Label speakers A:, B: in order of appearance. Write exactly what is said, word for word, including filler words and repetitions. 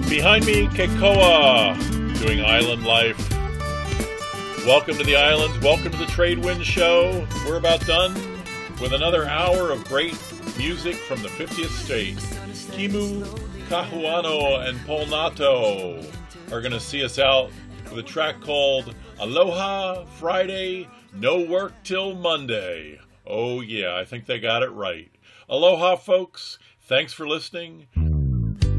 A: Behind me, Keikoa, doing Island Life. Welcome to the islands. Welcome to the Trade Wind Show. We're about done with another hour of great music from the fiftieth state. Kimu Kahuano and Polnato are going to see us out with a track called Aloha Friday, No Work Till Monday. Oh yeah, I think they got it right. Aloha, folks. Thanks for listening.